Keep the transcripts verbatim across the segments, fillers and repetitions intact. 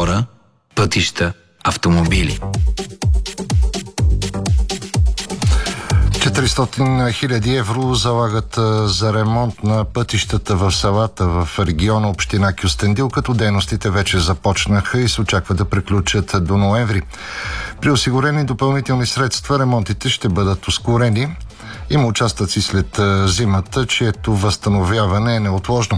хора, пътища, автомобили. четиристотин хиляди евро залагат за ремонт на пътищата в селата в региона община Кюстендил, като дейностите вече започнаха и се очаква да приключат до ноември. При осигурени допълнителни средства ремонтите ще бъдат ускорени. Има участъци след зимата, чието възстановяване е неотложно.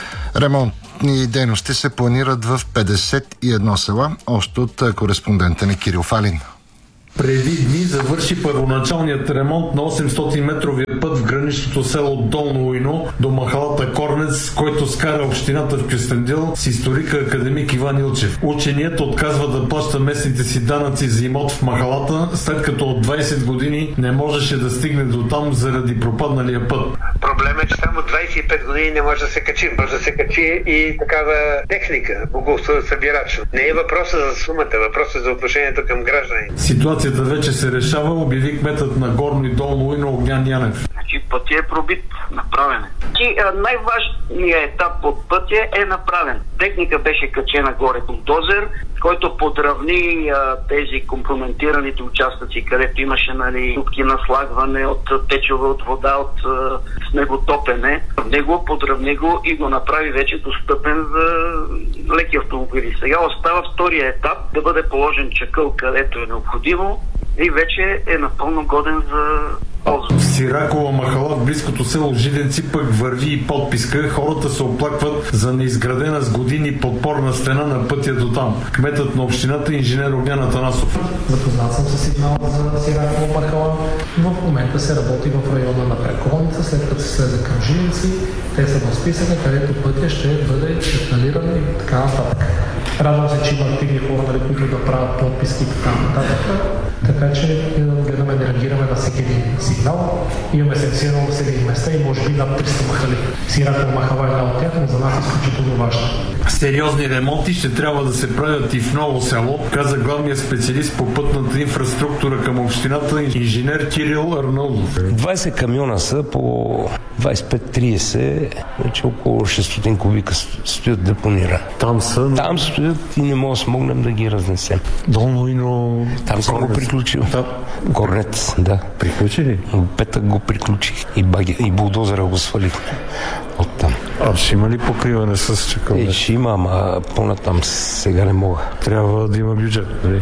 Ремонтни дейности се планират в петдесет и едно села, още от кореспондента ни Кирил Фалин. Преди дни завърши първоначалният ремонт на осемстотин метровия път в граничното село Долно Уйно до махалата Корнец, който скара общината в Кюстендил с историка академик Иван Илчев. Ученият отказва да плаща местните си данъци за имот в махалата, след като от двайсет години не можеше да стигне до там заради пропадналия път. Проблемът е, че само двайсет и пет години не може да се качи. Може да се качи и такава техника, богослъбирачна. Не е въпроса за сумата, въпросът е за отношението към граждани. Ситуацията вече се решава, обяви кметът на Горно и Долно Уйно Огнян Янев. Значи пътя е пробит, направен е. И най-важният етап от пътя е направен. Техника беше качена горе булдозер, който подравни а, тези компрометираните участъци, където имаше, нали, дупки на слагване от течове от вода, от а, снеготопене. Него подравни го и го направи вече достъпен за леки автомобили. Сега остава втория етап, да бъде положен чакъл където е необходимо и вече е напълно годен за ползване. В Сиракова махала в близкото село Жиденци пък върви и подписка. Хората се оплакват за неизградена с години подпорна стена на пътя до там. Кметът на общината инженер Огнян Атанасов. Запознат съм с сигнал за Сиракова махала. В момента се работи в района на Преколница, след като се слезе към Жиденци. Те са в списъка, където пътя ще бъде сигналиран и така нататък. Радвам се, че има активни хора, нали, които да правят подписки и така нататък. Така че гледаме да реагираме на всеки един сигнал. Имаме секционно населени места и може би над триста махали. Сиракова махала е една от тях, но за нас е изключително важна. Сериозни ремонти ще трябва да се правят и в Ново село, каза главният специалист по пътната инфраструктура към общината инженер Кирил Арнаудов. двайсет камиона са по двайсет и пет трийсет, вече около шестстотин кубика стоят депонира. Там са? Там стоят и не можем да смогнем да ги разнесем. Долно Уйно... Там съм го приключил. Да. Горнец, да. Приключи ли? Петък го приключих и, баги, и булдозера го свалих оттам. А ще има ли покриване с чакъл? Е, ще има, ама по-натам сега не мога. Трябва да има бюджет, нали?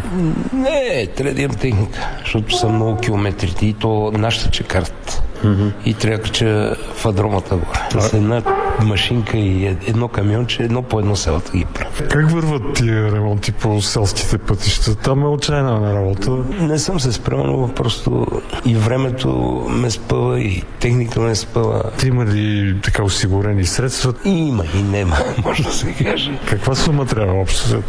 Не, трябва да имам техника, защото са много километрите и то нашата чекарт. Mm-hmm. И трябва да кача в адромата горе. С една машинка и едно камионче, едно по едно селата ги прави. Как върват тия ремонти по селските пътища? Там е отчаяна на работа. Не съм се справил, но просто и времето ме спъва, и техника ме спъва. Ти има ли така осигурени средства? И има, и нема, може да се каже. Каква сума трябва общо?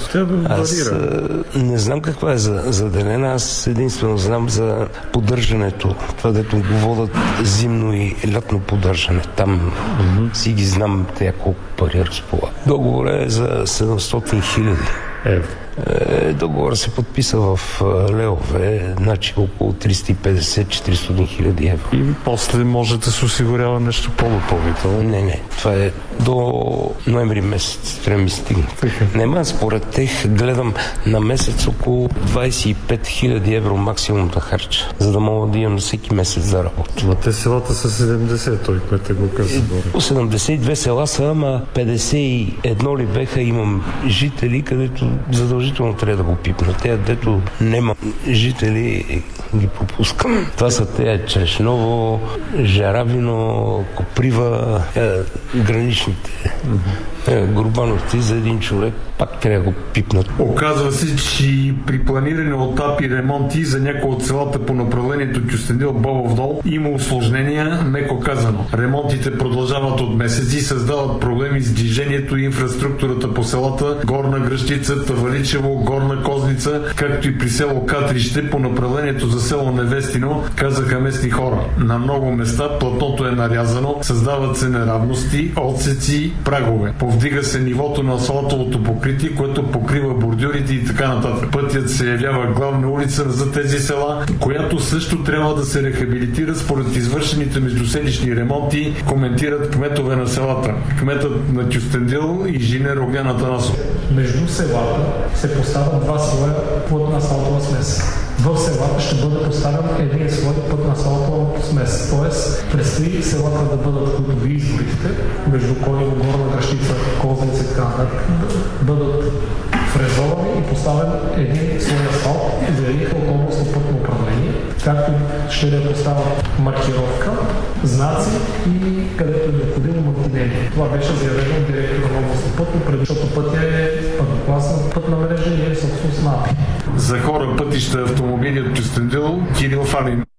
Аз не знам каква е заделена, аз единствено знам за поддържането. Това, дето го водят зимно и лятно поддържане. Там mm-hmm. си ги знам тя колко пари разполага. Договорът е за седемстотин хиляди. Евро. Договор се подписа в левове, значи около триста и петдесет до четиристотин хиляди евро. И после може да се осигурява нещо по-допълнително? Не, не. Това е до ноември месец. Трябва ми стигне. Нема, според тех гледам на месец около двайсет и пет хиляди евро максимум да харча, за да мога да имам всеки месец да работя. Но те селата са седемдесет, той кмета го каза. По седемдесет и две села са, ама петдесет и едно ли беха, имам жители, където задължително трябва да го пипна. Те, дето нема жители, ги пропускам. Това са те Чешново, Жаравино, Коприва, е, граничните. Е, Горбановци за един човек пак трябва да го пипнат. Оказва се, че при планиране етапи и ремонти за някои от селата по направлението Кюстендил-Бобов дол има усложнения, меко казано. Ремонтите продължават от месеци и създават проблеми с движението и инфраструктурата по селата Горна Гръщица, Таваличево, Горна Козница, както и при село Катрище по направлението за село Невестино, казаха местни хора. На много места платното е нарязано, създават се неравности, отсеци, прагове. Повдига се нивото на асфалтовото покритие, което покрива бордюрите и така нататък. Пътят се явява главна улица за тези села, която също трябва да се рехабилитира според извършените междуселищни ремонти, коментират кметове на селата. Кметът на Кюстендил инженер Огнян Атанасов. Между селата се поставят два слоя плътна асфалтова смес. В селата ще бъде поставен един слой пътна асфалтова смес. Тоест, предстои селата да бъдат, които ви изборите, между Конево, Горна Гращица, Козница и така нататък, да бъдат фрезовани и поставен един слой асфалт, заявиха от областно пътно управление, както ще да поставят маркировка, знаци и където е необходимо мантинели. Това беше заявено от директора на областно пътно, защото пътя е първокласна пътна мрежа и е собственост на АПИ. За хора, пътища, автомобили от Кюстендил, Кирил Фанин.